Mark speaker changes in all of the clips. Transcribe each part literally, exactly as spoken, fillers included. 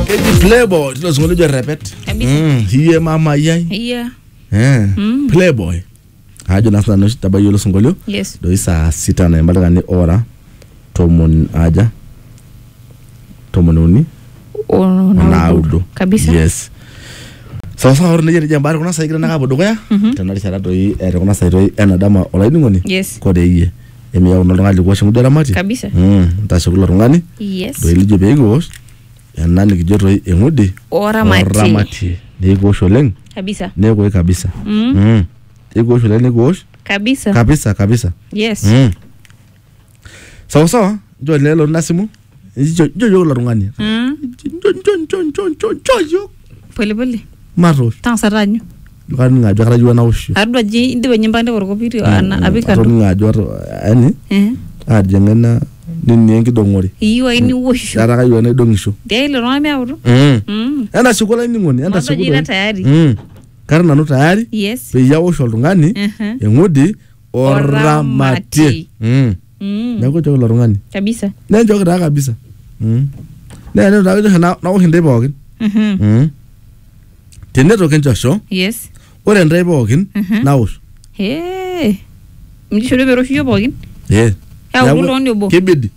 Speaker 1: Keji Playboy, tilo sungolo jo repet. Mm, hiye mama yai.
Speaker 2: Hiya.
Speaker 1: Eh, mm. Playboy. Hajo nasa noshi tabayolo sungolo.
Speaker 2: Yes.
Speaker 1: Do isa sita na mbalaga ni ora. Tomon aja. Tomononi.
Speaker 2: Ono
Speaker 1: naudo.
Speaker 2: Kabisa.
Speaker 1: Yes. Sawa sawa orne jeri jambari kuna saikira nakabo dogoya. Tenari chara doi ere kuna saitoi ena dama olaini ngoni.
Speaker 2: Yes.
Speaker 1: Kode iye. Emi ya unalongali kwa shingu dara mati.
Speaker 2: Kabisa.
Speaker 1: Mm, ntashikulwa rungani.
Speaker 2: Yes.
Speaker 1: Do ilijo beigos. Nani kijotoi engudi.
Speaker 2: Oramati.
Speaker 1: Oramati. Nigo sholeng.
Speaker 2: Kabisa.
Speaker 1: Nigo kabisa.
Speaker 2: Mm.
Speaker 1: Mm. Nigo sholeng nigo.
Speaker 2: Kabisa.
Speaker 1: Kabisa kabisa.
Speaker 2: Yes.
Speaker 1: Mm. Sawa sawa. Jo lelo nasimu. Jo jo jo la rungani.
Speaker 2: Mm.
Speaker 1: Jo jo jo jo jo jo jo.
Speaker 2: Pole pole.
Speaker 1: Maro.
Speaker 2: Tansaranyo.
Speaker 1: Kan ngajo kara juana ushu.
Speaker 2: Ardo ji ndi wenyembande korokopiri ana abikado.
Speaker 1: Kan ngajo ani.
Speaker 2: Eh.
Speaker 1: Ajengena nini yengi dongori.
Speaker 2: Iyo ini woshu.
Speaker 1: Yara kayo ne dongisho.
Speaker 2: Dele no ame awro.
Speaker 1: Mm.
Speaker 2: Mm.
Speaker 1: Enda shukola ini ngoni, enda shukola.
Speaker 2: Jina tayari.
Speaker 1: Mm. Karna no tayari.
Speaker 2: Yes.
Speaker 1: Pe yawo sholungani.
Speaker 2: Mhm.
Speaker 1: Engudi oramati. Mm.
Speaker 2: Mm.
Speaker 1: Nako chokolo rungani.
Speaker 2: Kabisa.
Speaker 1: Ne chokira kabisa. Mm. Ne ne dago na na ohinde bogin.
Speaker 2: Mhm.
Speaker 1: Mm. Teneto kenjosho.
Speaker 2: Yes.
Speaker 1: Ore ndai bogin naosh.
Speaker 2: Hey. Mjishore bero shio bogin.
Speaker 1: Yeah.
Speaker 2: Ya ulo ndio bo.
Speaker 1: Kibidi.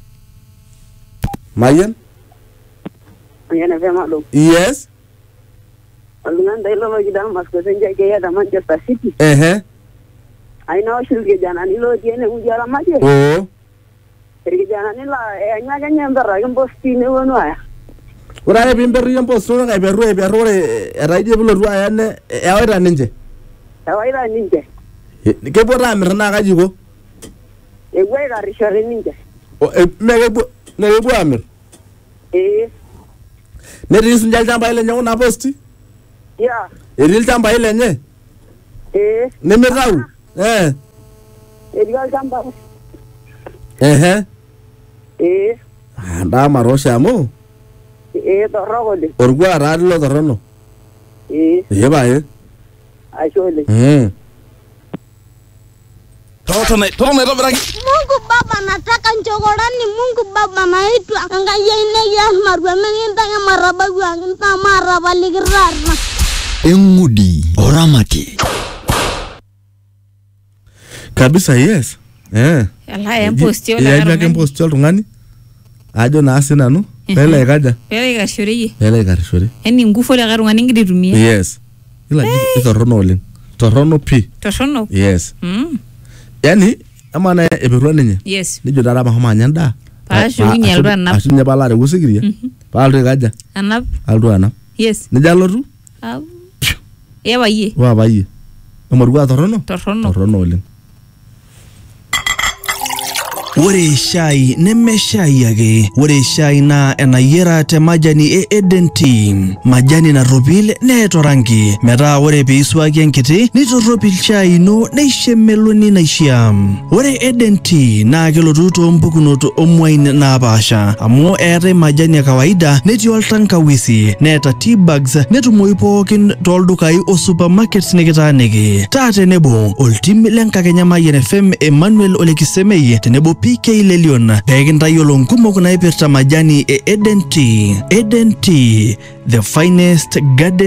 Speaker 1: Mayen?
Speaker 3: Mayen vema do.
Speaker 1: Yes.
Speaker 3: Alungan dai lo jida masko senja ke ya da Manchester City.
Speaker 1: Eh eh.
Speaker 3: Aina shilge jana ni lo tiene ujara maje.
Speaker 1: Oh.
Speaker 3: Pergi jana ni la e anya ganya mbara yombo stine wono aya.
Speaker 1: Ora e bimberu yombo so nga beru e beru e raide bulo ruwa ya ne e awira ninje.
Speaker 3: Awira ninje.
Speaker 1: Ke bora amirna ka jigo.
Speaker 3: E gwe ga rishore ninje.
Speaker 1: O e mege bu ne bu amir.
Speaker 3: Eh.
Speaker 1: Ne ris njal jamba ile nyango na posti?
Speaker 3: Ya.
Speaker 1: E ril jamba ile nye?
Speaker 3: Eh.
Speaker 1: Ne me raul. Eh.
Speaker 3: E digal jamba.
Speaker 1: Eh eh.
Speaker 3: Eh.
Speaker 1: Anda marosha mo.
Speaker 3: Eh to rogole.
Speaker 1: Orgwa radlo dorono.
Speaker 3: Eh.
Speaker 1: Ye ba ye.
Speaker 3: Ashole.
Speaker 1: Mm.
Speaker 4: Toto na toto na robera.
Speaker 5: Mungu Baba, nataka nchokorani. Mungu Baba, naitwa Ngayene ya marwa menginta ya maraba gwa maraba ligirarna.
Speaker 4: Engudi oramati.
Speaker 1: Kabisa yes. Eh.
Speaker 2: Ala ya postio la.
Speaker 1: Ya ya postio rungani. Ajo na asina no. Pele kaja.
Speaker 2: Pele ga shori.
Speaker 1: Pele ga shori.
Speaker 2: Eni ngufo la garunga ningidi tumie.
Speaker 1: Yes. Ila ito rono olin. To rono pi.
Speaker 2: To rono.
Speaker 1: Yes.
Speaker 2: Mm.
Speaker 1: Yani amana eberwa ninye.
Speaker 2: Yes.
Speaker 1: Nijo dara mahoma nyanda.
Speaker 2: Pa shu nyaldo anap.
Speaker 1: Ashu nya balare gusigiria. Pa aldo kaja.
Speaker 2: Anap.
Speaker 1: Aldo anap.
Speaker 2: Yes.
Speaker 1: Nijalotu.
Speaker 2: Au. Ewa ye.
Speaker 1: Wa baye. Amorwa to rono.
Speaker 2: To rono.
Speaker 1: To rono olin.
Speaker 4: Ore shai neme shai yake. Ore shai na enayera te majani e Eden Tea. Majani na ropil neeto rangi. Metaa ore peisuaki enkiti nitoropil shai ino neishe meloni naishia. Ore Eden Tea naa kelotu toompukunot omwain naapasha. Amu eetai majani ya kawaida netii oltankawisi neeta tea bags netumoyu pookin tooldukai o supermarkets nikitaaniki. Taa tenebo oltim lenkakenya Mayian F M Emmanuel Olekisemei tenebo P K Lelion pekintayiolo nkumok naipirta majani e Eden Tea. Eden Tea, the finest garden